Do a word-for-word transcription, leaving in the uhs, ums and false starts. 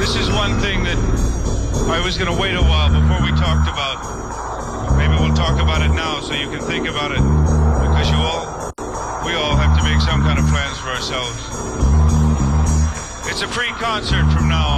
this is one thing that I was going to wait a while before we talked about. Maybe we'll talk about it now so you can think about it, because you all, we all have to make some kind of plans for ourselves. It's a free concert from now